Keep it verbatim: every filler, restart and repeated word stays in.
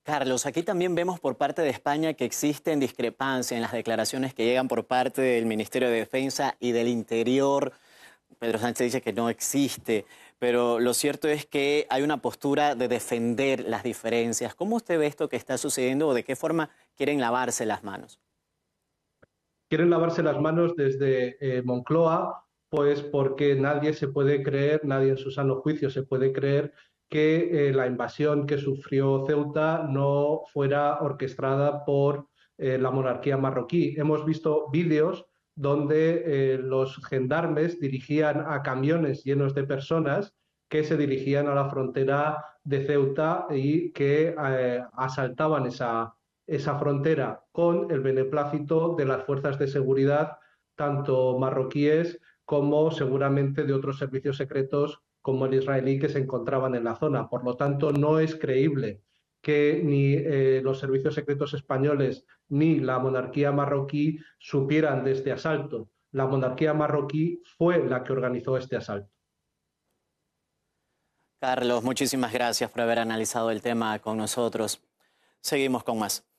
Carlos, aquí también vemos por parte de España que existen discrepancias en las declaraciones que llegan por parte del Ministerio de Defensa y del Interior. Pedro Sánchez dice que no existe, pero lo cierto es que hay una postura de defender las diferencias. ¿Cómo usted ve esto que está sucediendo o de qué forma quieren lavarse las manos? Quieren lavarse las manos desde eh, Moncloa, pues porque nadie se puede creer, nadie en su sano juicio se puede creer que eh, la invasión que sufrió Ceuta no fuera orquestada por eh, la monarquía marroquí. Hemos visto vídeos donde eh, los gendarmes dirigían a camiones llenos de personas que se dirigían a la frontera de Ceuta y que eh, asaltaban esa esa frontera con el beneplácito de las fuerzas de seguridad, tanto marroquíes como seguramente de otros servicios secretos como el israelí que se encontraban en la zona. Por lo tanto, no es creíble que ni eh, los servicios secretos españoles ni la monarquía marroquí supieran de este asalto. La monarquía marroquí fue la que organizó este asalto. Carlos, muchísimas gracias por haber analizado el tema con nosotros. Seguimos con más.